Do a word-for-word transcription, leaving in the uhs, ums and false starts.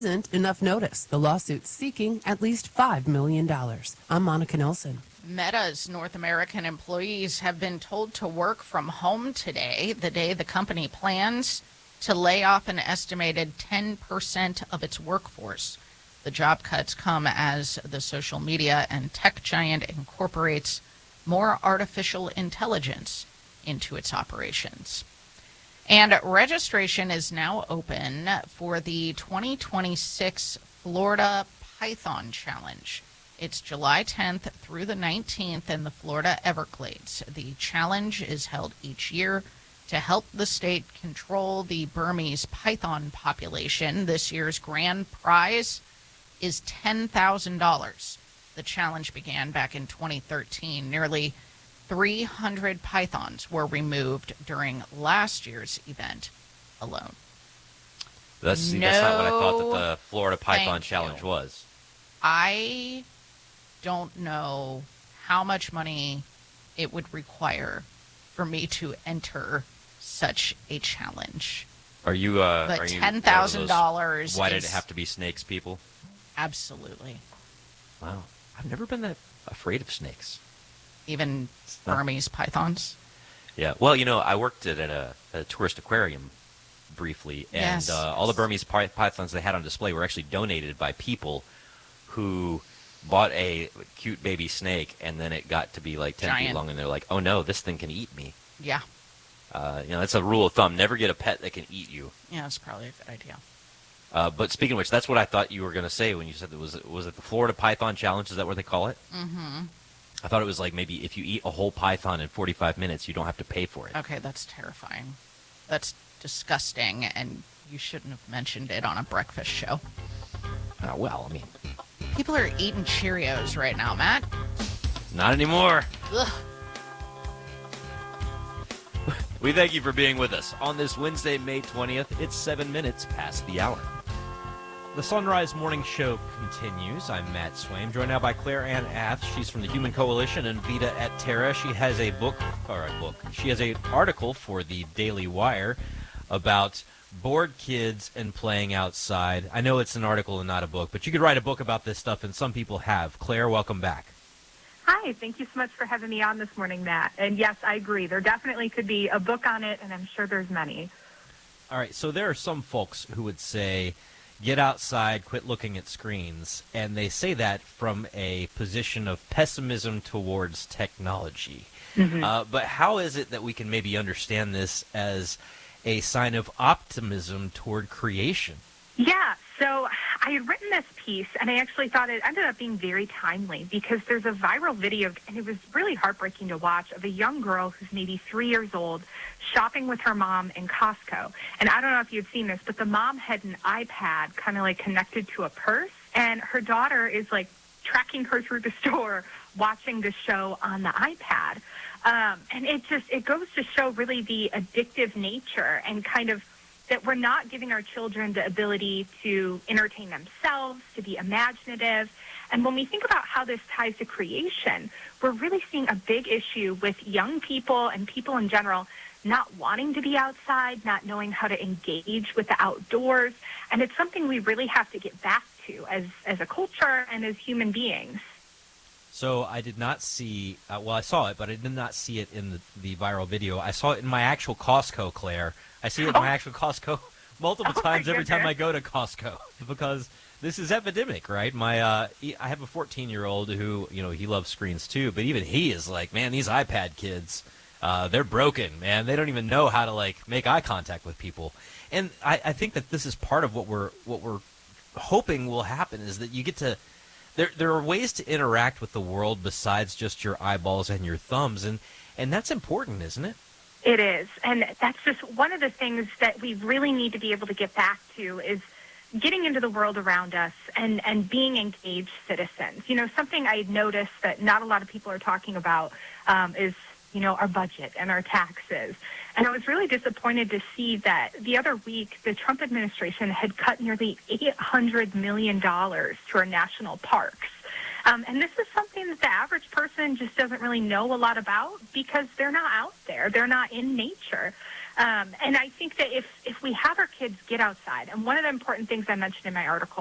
isn't enough notice. The lawsuit's seeking at least five million dollars. I'm Monica Nelson. Meta's North American employees have been told to work from home today, the day the company plans to lay off an estimated ten percent of its workforce. The job cuts come as the social media and tech giant incorporates more artificial intelligence into its operations. And registration is now open for the twenty twenty-six Florida Python Challenge. It's July tenth through the nineteenth in the Florida Everglades. The challenge is held each year to help the state control the Burmese python population. This year's grand prize is ten thousand dollars. The challenge began back in twenty thirteen. Nearly three hundred pythons were removed during last year's event alone. That's, see, no, that's not what I thought that the Florida Python Challenge you. was. I don't know how much money it would require for me to enter such a challenge. Are you, uh, but are you ten thousand dollars why is, did it have to be snakes, people? Absolutely. Wow. I've never been that afraid of snakes. Even not, Burmese pythons? Yeah. Well, you know, I worked at a, a tourist aquarium briefly, and yes. uh, all the Burmese py- pythons they had on display were actually donated by people who bought a cute baby snake, and then it got to be like ten Giant. feet long, and they're like, oh no, this thing can eat me. Yeah. Uh, you know, that's a rule of thumb. Never get a pet that can eat you. Yeah, that's probably a good idea. Uh, but speaking of which, that's what I thought you were going to say when you said that was was it the Florida Python Challenge? Is that what they call it? Mm-hmm. I thought it was like maybe if you eat a whole python in forty-five minutes, you don't have to pay for it. Okay, that's terrifying. That's disgusting, and you shouldn't have mentioned it on a breakfast show. Uh, well, I mean... People are eating Cheerios right now, Matt. Not anymore. Ugh. We thank you for being with us on this Wednesday, May twentieth. It's seven minutes past the hour. The Sunrise Morning Show continues. I'm Matt Swaim, joined now by Claire Ann Ath. She's from the Human Coalition and Vita et Terra. She has a book, or a book, she has an article for the Daily Wire about bored kids and playing outside. I know it's an article and not a book, but you could write a book about this stuff, and some people have. Claire, welcome back. Hi, thank you so much for having me on this morning, Matt. And yes, I agree. There definitely could be a book on it, and I'm sure there's many. All right, so there are some folks who would say, get outside, quit looking at screens, and they say that from a position of pessimism towards technology. Mm-hmm. Uh, but how is it that we can maybe understand this as a sign of optimism toward creation? Yeah, so I had written this piece, and I actually thought it ended up being very timely because there's a viral video, and it was really heartbreaking to watch, of a young girl who's maybe three years old shopping with her mom in Costco. And I don't know if you've seen this, but the mom had an iPad kind of like connected to a purse, and her daughter is like tracking her through the store watching the show on the iPad. Um, and it just, it goes to show really the addictive nature and kind of that we're not giving our children the ability to entertain themselves, to be imaginative. And when we think about how this ties to creation, we're really seeing a big issue with young people and people in general not wanting to be outside, not knowing how to engage with the outdoors. And it's something we really have to get back to as, as a culture and as human beings. So I did not see, uh, well, I saw it, but I did not see it in the, the viral video. I saw it in my actual Costco, Claire. I see it in oh. my actual Costco multiple oh times every goodness. time I go to Costco because this is epidemic, right? My, uh, he, I have a fourteen-year-old who, you know, he loves screens too, but even he is like, man, these iPad kids, uh, they're broken, man. They don't even know how to, like, make eye contact with people. And I, I think that this is part of what we're what we're hoping will happen is that you get to There there are ways to interact with the world besides just your eyeballs and your thumbs, and, and that's important, isn't it? It is, and that's just one of the things that we really need to be able to get back to is getting into the world around us and, and being engaged citizens. You know, something I noticed that not a lot of people are talking about um, is, you know, our budget and our taxes. And I was really disappointed to see that the other week the Trump administration had cut nearly eight hundred million dollars to our national parks. Um, and this is something that the average person just doesn't really know a lot about because they're not out there. They're not in nature. Um, and I think that if, if we have our kids get outside, and one of the important things I mentioned in my article